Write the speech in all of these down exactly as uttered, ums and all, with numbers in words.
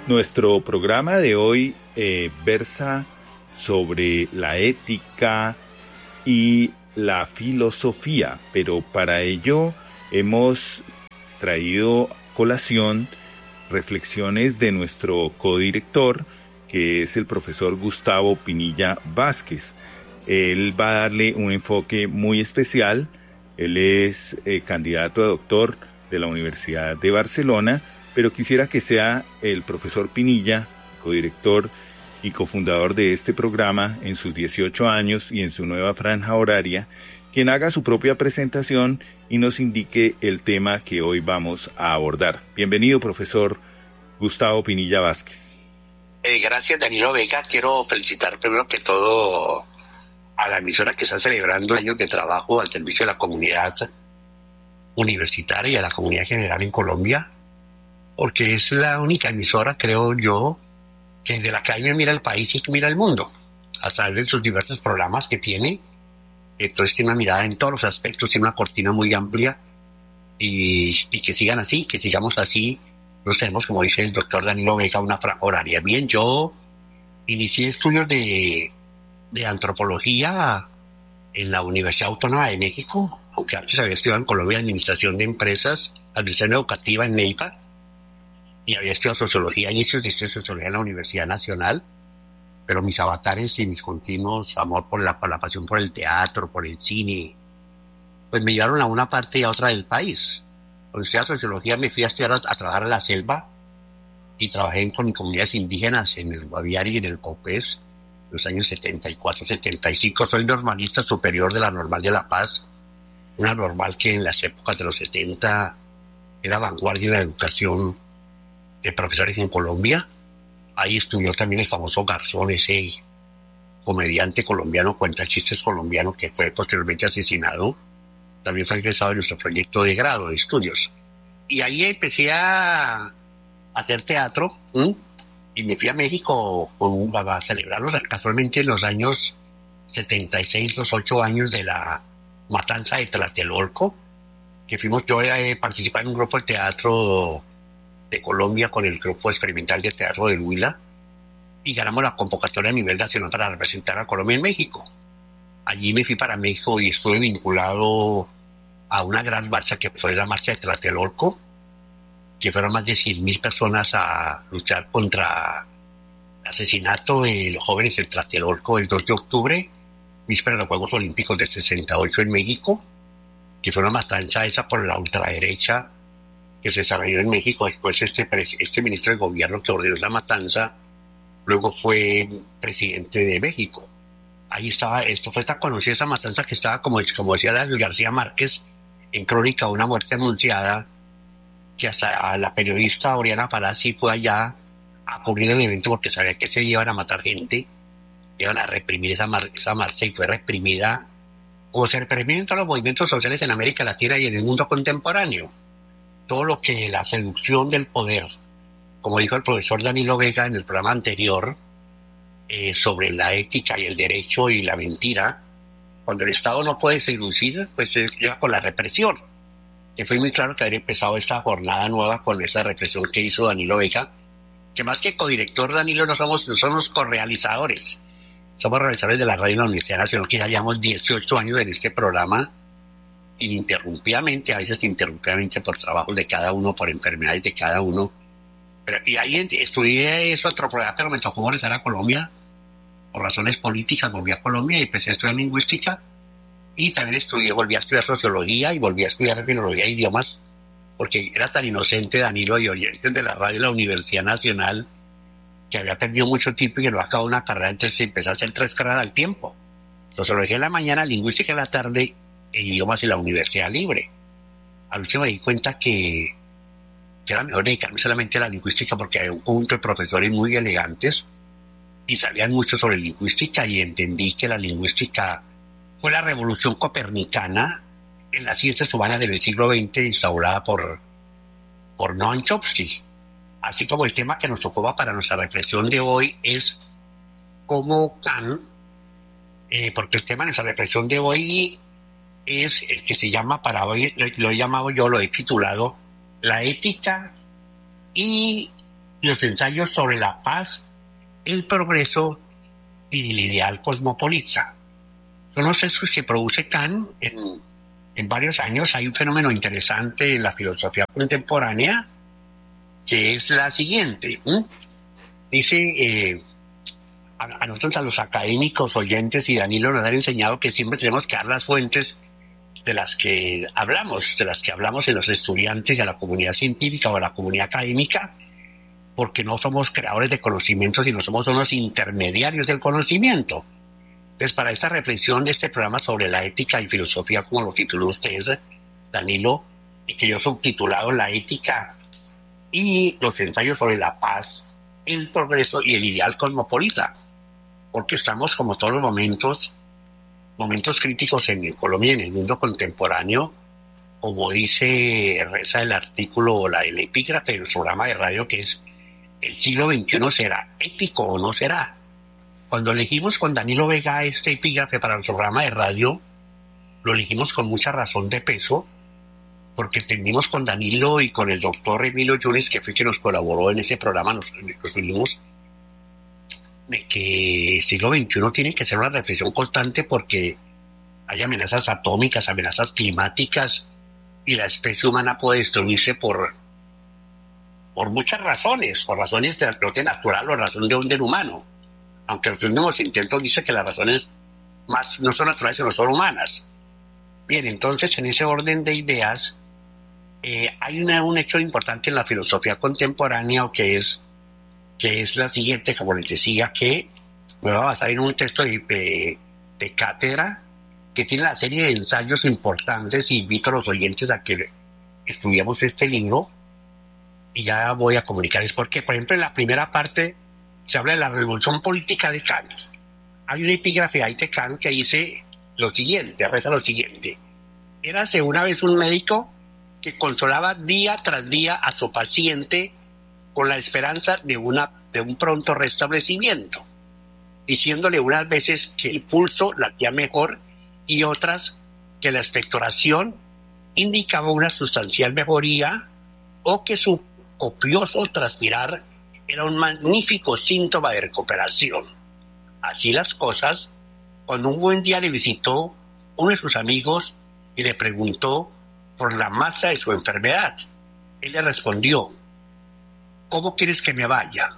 Nuestro programa de hoy eh, versa sobre la ética y la filosofía, pero para ello hemos traído colación reflexiones de nuestro codirector, que es el profesor Gustavo Pinilla Vázquez. Él va a darle un enfoque muy especial. Él es eh, candidato a doctor de la Universidad de Barcelona, pero quisiera que sea el profesor Pinilla, codirector y cofundador de este programa en sus dieciocho años y en su nueva franja horaria, quien haga su propia presentación y nos indique el tema que hoy vamos a abordar. Bienvenido, profesor Gustavo Pinilla Vázquez. Eh, gracias, Danilo Vega. Quiero felicitar primero que todo a la emisora que está celebrando años de trabajo al servicio de la comunidad universitaria y a la comunidad general en Colombia, porque es la única emisora, creo yo, que desde la academia mira el país y mira el mundo, a través de sus diversos programas que tiene. Entonces tiene una mirada en todos los aspectos, tiene una cortina muy amplia y, y que sigan así, que sigamos así. Nosotros tenemos, como dice el doctor Danilo Vega, una franja horaria. Bien, yo inicié estudios de, de antropología en la Universidad Autónoma de México, aunque antes había estudiado en Colombia Administración de Empresas, Administración Educativa en Neiva, y había estudiado Sociología, inicios de estudio de Sociología en la Universidad Nacional, pero mis avatares y mis continuos amor por la, por la pasión por el teatro, por el cine, pues me llevaron a una parte y a otra del país. Cuando estudié Sociología me fui a estudiar a, a trabajar en la selva y trabajé con comunidades indígenas en el Guaviare y en el Copés, en los años setenta y cuatro, setenta y cinco. Soy normalista superior de la Normal de La Paz, una normal que en las épocas de los setenta era vanguardia en la educación de profesores en Colombia. Ahí estudió también el famoso Garzón, ese comediante colombiano, cuentachistes colombiano que fue posteriormente asesinado. También fue egresado de nuestro proyecto de grado de estudios. Y ahí empecé a hacer teatro, ¿m? y me fui a México con, a celebrarlos casualmente en los años setenta y seis, los ocho años de la matanza de Tlatelolco, que fuimos, yo eh, participé en un grupo de teatro de Colombia con el grupo experimental de teatro del Huila y ganamos la convocatoria a nivel nacional para representar a Colombia en México. Allí me fui para México y estuve vinculado a una gran marcha que fue la marcha de Tlatelolco, que fueron más de cien mil personas a luchar contra el asesinato de los jóvenes en Tlatelolco el dos de octubre, víspera de los Juegos Olímpicos del sesenta y ocho en México, que fue una matanza esa por la ultraderecha que se desarrolló en México. Después este, este ministro de gobierno que ordenó la matanza, luego fue presidente de México. Ahí estaba, esto fue tan conocida esa matanza que estaba, como, como decía García Márquez, en Crónica una muerte anunciada, que hasta la periodista Oriana Falazzi fue allá a cubrir el evento porque sabía que se iban a matar gente, iban a reprimir esa, mar, esa marcha, y fue reprimida, como se reprimen todos los movimientos sociales en América Latina y en el mundo contemporáneo. Todo lo que la seducción del poder, como dijo el profesor Danilo Vega en el programa anterior, eh, sobre la ética y el derecho y la mentira, cuando el Estado no puede seducir, pues se lleva con la represión. Que fue muy claro que haber empezado esta jornada nueva con esa reflexión que hizo Danilo Vega, que más que codirector, Danilo, no somos, no somos correalizadores, somos realizadores de la radio de la Universidad Nacional, que ya llevamos dieciocho años en este programa, ininterrumpidamente, a veces interrumpidamente por trabajos de cada uno, por enfermedades de cada uno. Pero, y ahí estudié eso, antropología, pero me tocó regresar a Colombia por razones políticas, volví a Colombia y empecé a estudiar lingüística, y también estudié, volví a estudiar sociología y volví a estudiar filología e idiomas, porque era tan inocente Danilo y oyentes de la radio de la Universidad Nacional que había perdido mucho tiempo y que no acabó una carrera, entonces empecé a hacer tres carreras al tiempo: sociología en la mañana, lingüística en la tarde, e idiomas en la Universidad Libre. Al último me di cuenta que, que era mejor dedicarme solamente a la lingüística, porque había un conjunto de profesores muy elegantes y sabían mucho sobre lingüística, y entendí que la lingüística fue la revolución copernicana en las ciencias humanas del siglo veinte, instaurada por, por Noam Chomsky. Así como el tema que nos ocupa para nuestra reflexión de hoy es cómo Kant, eh, porque el tema de nuestra reflexión de hoy es el que se llama, para hoy lo he llamado yo, lo he titulado La ética y los ensayos sobre la paz, el progreso y el ideal cosmopolita. Son los textos que produce Kant en, en varios años. Hay un fenómeno interesante en la filosofía contemporánea que es la siguiente. ¿Mm? Dice, eh, a, a nosotros, a los académicos oyentes, y Danilo nos han enseñado que siempre tenemos que dar las fuentes de las que hablamos, de las que hablamos en los estudiantes y a la comunidad científica o a la comunidad académica, porque no somos creadores de conocimiento, sino somos unos intermediarios del conocimiento. Entonces, para esta reflexión de este programa sobre la ética y filosofía, como lo tituló usted, Danilo, y que yo subtitulado La ética y los ensayos sobre la paz, el progreso y el ideal cosmopolita, porque estamos, como todos los momentos, momentos críticos en Colombia y en el mundo contemporáneo, como dice, reza el artículo o la, el epígrafe del programa de radio, que es: ¿el siglo veintiuno será ético o no será? Cuando elegimos con Danilo Vega este epígrafe para el programa de radio, lo elegimos con mucha razón de peso, porque entendimos con Danilo y con el doctor Emilio Yunes, que fue quien nos colaboró en ese programa, nos, nos unimos, de que el siglo veintiuno tiene que ser una reflexión constante, porque hay amenazas atómicas, amenazas climáticas, y la especie humana puede destruirse por, por muchas razones, por razones de orden natural o razón de orden humano. Aunque los últimos intentos dicen que las razones más no son naturales, sino son humanas. Bien, entonces, en ese orden de ideas, eh, hay una, un hecho importante en la filosofía contemporánea, que es, que es la siguiente, como les decía, que me va a basar en un texto de, de, de cátedra, que tiene la serie de ensayos importantes, y invito a los oyentes a que estudiemos este libro, y ya voy a comunicarles por qué. Por ejemplo, en la primera parte se habla de la revolución política de Kant. Hay un epígrafe ahí de Kant que dice lo siguiente, reza lo siguiente: érase una vez un médico que consolaba día tras día a su paciente con la esperanza de, una, de un pronto restablecimiento, diciéndole unas veces que el pulso latía mejor y otras que la expectoración indicaba una sustancial mejoría, o que su copioso transpirar era un magnífico síntoma de recuperación. Así las cosas, cuando un buen día le visitó uno de sus amigos y le preguntó por la marcha de su enfermedad, él le respondió: ¿cómo quieres que me vaya?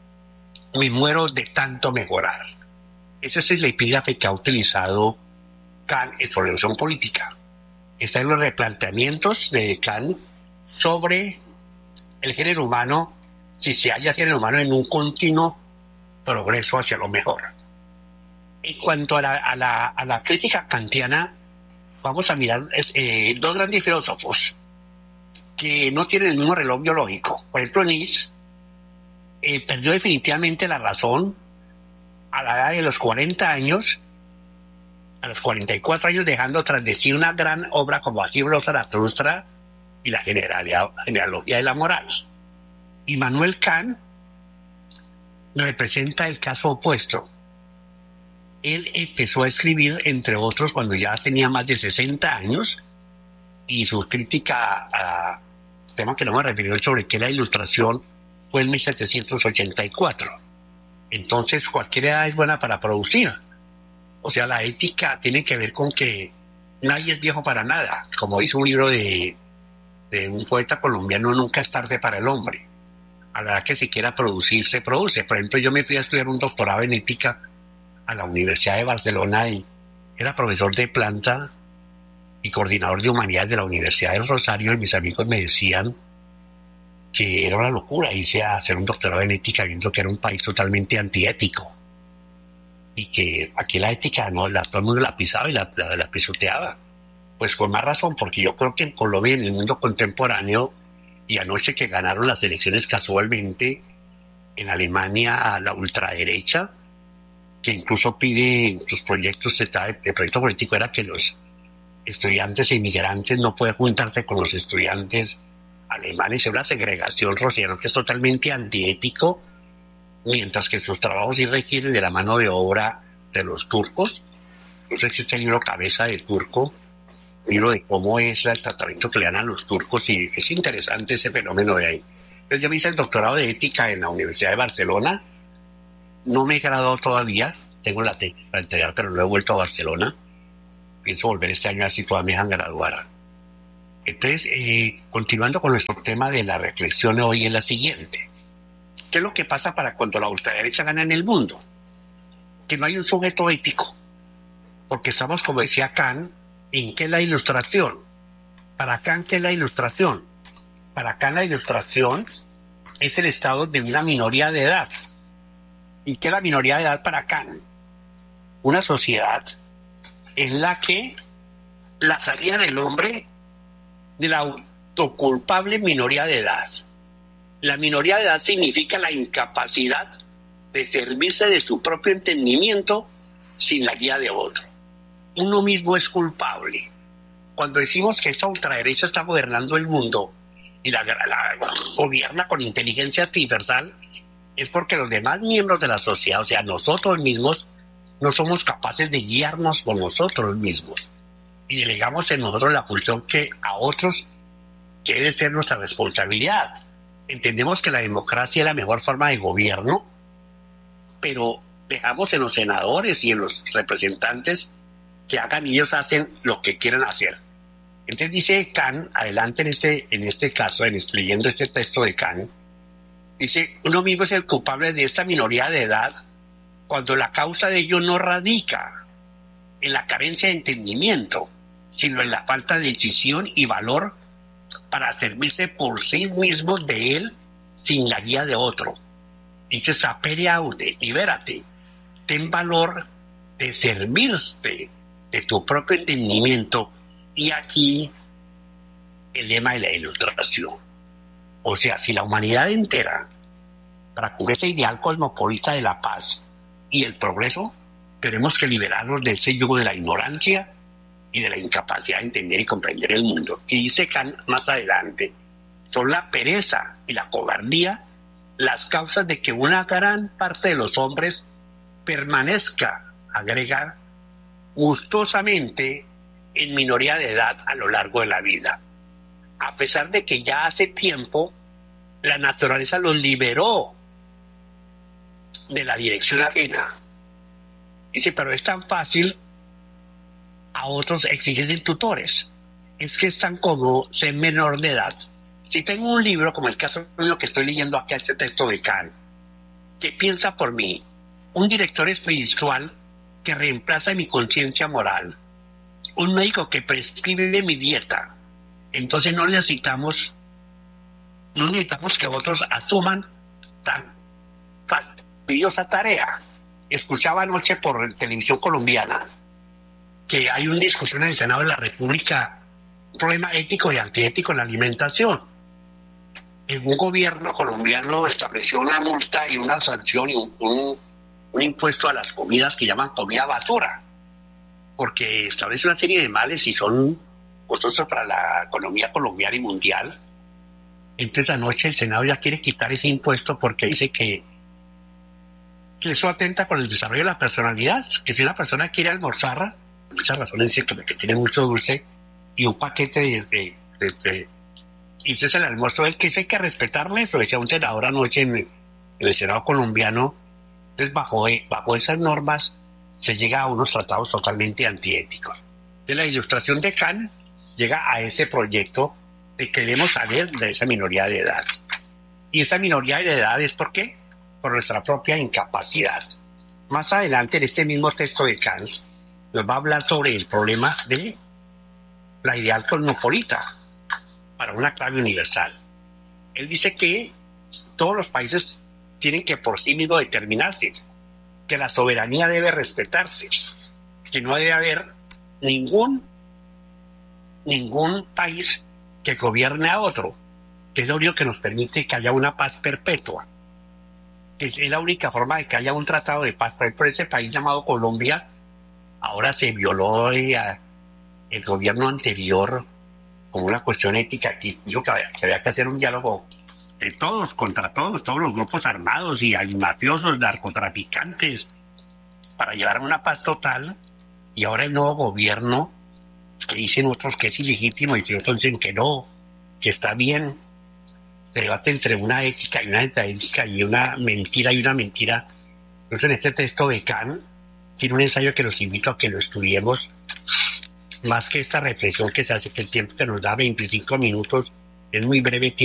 Me muero de tanto mejorar. Ese es el epígrafe que ha utilizado Kant en su revolución política. Están los replanteamientos de Kant sobre el género humano, si se halla género humano en un continuo progreso hacia lo mejor. En cuanto a la, a la, a la crítica kantiana, vamos a mirar eh, dos grandes filósofos que no tienen el mismo reloj biológico. Por ejemplo, Nietzsche eh, perdió definitivamente la razón a la edad de los cuarenta años, a los cuarenta y cuatro años, dejando tras de sí una gran obra como Así habló Zaratustra y la genealogía de la moral. Immanuel Kant representa el caso opuesto. Él empezó a escribir, entre otros, cuando ya tenía más de sesenta años, y su crítica a tema que no me refiero sobre qué es la ilustración fue en mil setecientos ochenta y cuatro. Entonces, cualquier edad es buena para producir. O sea, la ética tiene que ver con que nadie es viejo para nada. Como dice un libro de, de un poeta colombiano: nunca es tarde para el hombre. A la edad que se quiera producir, se produce. Por ejemplo, yo me fui a estudiar un doctorado en ética a la Universidad de Barcelona y era profesor de planta y coordinador de humanidades de la Universidad del Rosario, y mis amigos me decían que era una locura irse a hacer un doctorado en ética viendo que era un país totalmente antiético, y que aquí la ética no, la, todo el mundo la pisaba y la, la, la pisoteaba. Pues con más razón, porque yo creo que en Colombia, en el mundo contemporáneo, y anoche que ganaron las elecciones casualmente en Alemania a la ultraderecha, que incluso pide sus proyectos de, de proyecto político era que los estudiantes e inmigrantes no pueden juntarse con los estudiantes alemanes. Es una segregación, Rociano, que es totalmente antiético, mientras que sus trabajos sí requieren de la mano de obra de los turcos. Entonces existe el libro Cabeza de Turco, libro de cómo es el tratamiento que le dan a los turcos, y es interesante ese fenómeno de ahí. Entonces yo me hice el doctorado de ética en la Universidad de Barcelona. No me he graduado todavía, tengo la técnica para entregar, pero no he vuelto a Barcelona. Pienso volver este año así toda me dejan graduar. Entonces, eh, continuando con nuestro tema de la reflexión hoy es la siguiente. ¿Qué es lo que pasa para cuando la ultraderecha gana en el mundo? Que no hay un sujeto ético. Porque estamos, como decía Kant, ¿en qué es la ilustración? Para Kant, ¿qué es la ilustración? Para Kant la ilustración es el estado de una minoría de edad. ¿Y qué es la minoría de edad para Kant? Una sociedad en la que la salida del hombre de la autoculpable minoría de edad. La minoría de edad significa la incapacidad de servirse de su propio entendimiento sin la guía de otro. Uno mismo es culpable. Cuando decimos que esta ultraderecha está gobernando el mundo y la, la, la gobierna con inteligencia transversal, es porque los demás miembros de la sociedad, o sea, nosotros mismos, no somos capaces de guiarnos por nosotros mismos. Y delegamos en nosotros la función que a otros que debe ser nuestra responsabilidad. Entendemos que la democracia es la mejor forma de gobierno, pero dejamos en los senadores y en los representantes que hagan y ellos hacen lo que quieran hacer. Entonces dice Kant, adelante en este, en este caso, en este, leyendo este texto de Kant, dice, uno mismo es el culpable de esta minoría de edad cuando la causa de ello no radica en la carencia de entendimiento, sino en la falta de decisión y valor para servirse por sí mismo de él sin la guía de otro. Dice, sapere aude, libérate, ten valor de servirte de tu propio entendimiento. Y aquí el lema de la ilustración. O sea, si la humanidad entera procura ese ideal cosmopolita de la paz y el progreso, tenemos que liberarnos de ese yugo de la ignorancia y de la incapacidad de entender y comprender el mundo. Y dice Kant más adelante, son la pereza y la cobardía las causas de que una gran parte de los hombres permanezca, agrega, gustosamente en minoría de edad a lo largo de la vida, a pesar de que ya hace tiempo la naturaleza los liberó de la dirección ajena. Dice, pero es tan fácil a otros exigirse tutores. Es que es tan cómodo ser menor de edad. Si tengo un libro, como el caso mío que estoy leyendo aquí, este texto de Kant, que piensa por mí, un director espiritual que reemplaza mi conciencia moral, un médico que prescribe mi dieta, entonces no necesitamos, no necesitamos que otros asuman tan fastidiosa tarea. Escuchaba anoche por televisión colombiana que hay una discusión en el Senado de la República, un problema ético y antiético en la alimentación. Un gobierno colombiano estableció una multa y una sanción y un, un, un impuesto a las comidas que llaman comida basura, porque establece una serie de males y son costosos para la economía colombiana y mundial. Entonces anoche el Senado ya quiere quitar ese impuesto porque dice que, que eso atenta con el desarrollo de la personalidad, que si una persona quiere almorzar, por esa razón dice que, que tiene mucho dulce y un paquete de... de, de, de y ese es el almuerzo del que hay que respetarle, eso decía un senador anoche en, en el Senado colombiano. Entonces bajo, bajo esas normas se llega a unos tratados totalmente antiéticos. De la ilustración de Kant llega a ese proyecto de que debemos salir de esa minoría de edad. Y esa minoría de edad es ¿por qué? Por nuestra propia incapacidad. Más adelante en este mismo texto de Kant nos va a hablar sobre el problema de la ideal cosmopolita para una clave universal. Él dice que todos los países tienen que por sí mismos determinarse, que la soberanía debe respetarse, que no debe haber ningún, ningún país que gobierne a otro, que es lo único que nos permite que haya una paz perpetua, que es la única forma de que haya un tratado de paz. Por ejemplo, ese país llamado Colombia, ahora se violó eh, el gobierno anterior como una cuestión ética, que dijo que había, que había que hacer un diálogo de todos contra todos, todos los grupos armados y hay mafiosos, narcotraficantes, para llevar a una paz total. Y ahora el nuevo gobierno, que dicen otros que es ilegítimo y que otros dicen que no, que está bien, se debate entre una ética y una metaética y una mentira y una mentira. Entonces, en este texto Becán tiene un ensayo que los invito a que lo estudiemos, más que esta reflexión que se hace, que el tiempo que nos da veinticinco minutos es muy breve.